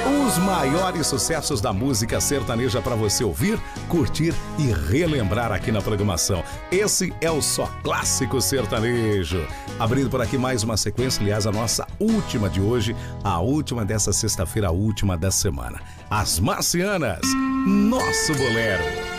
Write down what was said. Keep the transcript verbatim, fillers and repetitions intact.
Os maiores sucessos da música sertaneja para você ouvir, curtir e relembrar aqui na programação. Esse é o Só Clássico Sertanejo. Abrindo por aqui mais uma sequência, aliás, a nossa última de hoje, a última dessa sexta-feira, a última da semana. As Marcianas, nosso bolero.